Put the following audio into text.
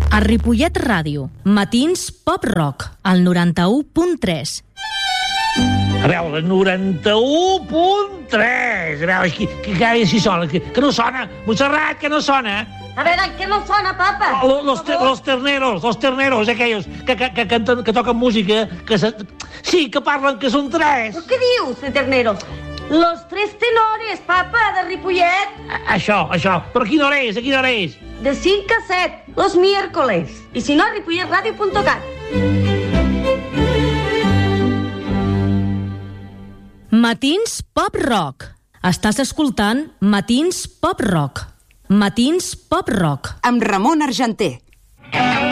A Ripollet Ràdio, matins pop rock, al 91.3. A veure, 91.3. A veure, que cada si sona, que no sona. Montserrat, que no sona. A veure, què no sona, papa? Los terneros, aquellos que canten, que toquen música, sí, que parlen, que són tres. Però què dius, de terneros? Los tres tenores, papa, de Ripollet. Això. Però a quina hora és? De 5 a 7, los miércoles. I si no, a ripolletradio.cat. Matins pop rock. Estàs escoltant Matins pop rock. Matins pop rock. Amb Ramon Argenter.